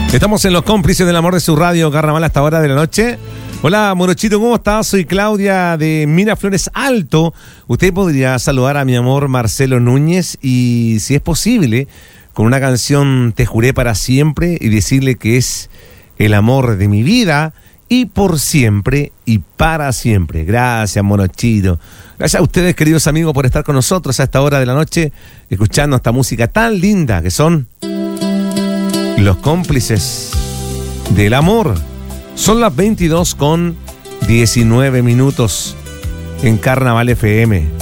Estamos en los cómplices del amor de su radio Carnaval hasta hora de la noche. Hola, Morochito, ¿cómo estás? Soy Claudia de Miraflores Alto. Usted podría saludar a mi amor Marcelo Núñez y, si es posible, con una canción Te juré para siempre y decirle que es el amor de mi vida y por siempre y para siempre. Gracias, Morochito. Gracias a ustedes, queridos amigos, por estar con nosotros a esta hora de la noche, escuchando esta música tan linda que son los cómplices del amor. Son las 22:19 en Carnaval FM.